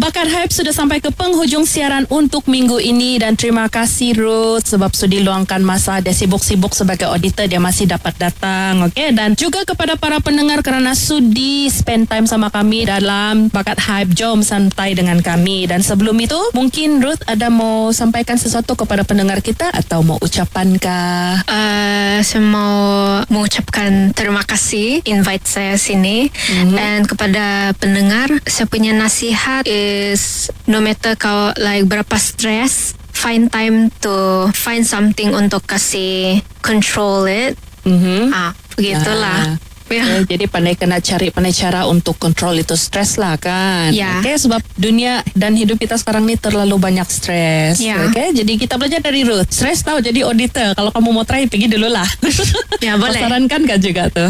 Bakat Hype sudah sampai ke penghujung siaran untuk minggu ini dan terima kasih Ruth sebab sudah luangkan masa. Dia sibuk-sibuk sebagai auditor, dia masih dapat datang. Okay? Dan juga kepada para pendengar kerana sudi spend time sama kami dalam Bakat Hype. Jom santai dengan kami. Dan sebelum itu, mungkin Ruth ada mau sampaikan sesuatu kepada pendengar kita atau mau ucapan kah? Saya mau mengucapkan terima kasih invite saya sini. Dan kepada pendengar, saya punya nasihat is no matter kau like berapa stress, find time to find something untuk kasih control it. Begitulah. Okay, jadi pandai cara untuk kontrol itu stres lah kan. Okay, sebab dunia dan hidup kita sekarang ni terlalu banyak stres. Okay, jadi kita belajar dari Ruth. Stres tahu jadi auditor. Kalau kamu mau try, pergi dulu lah. Boleh. Sarankan kan juga tuh.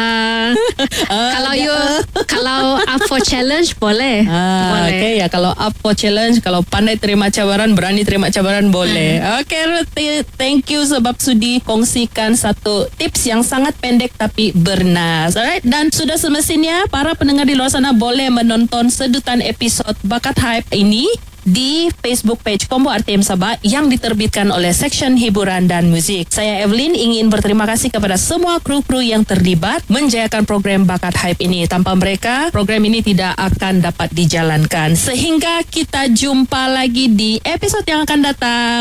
Kalau up for challenge boleh. Boleh. Okay, ya kalau up for challenge, kalau pandai terima cabaran, berani terima cabaran boleh. Okay Ruth, thank you sebab sudi kongsikan satu tips yang sangat pendek tapi bernas. Alright, dan sudah semestinya para pendengar di luar sana boleh menonton sedutan episod Bakat Hype ini di Facebook page Combo RTM Sabah yang diterbitkan oleh Seksyen Hiburan dan Muzik. Saya Evelyn ingin berterima kasih kepada semua kru-kru yang terlibat menjayakan program Bakat Hype ini. Tanpa mereka, program ini tidak akan dapat dijalankan. Sehingga kita jumpa lagi di episod yang akan datang.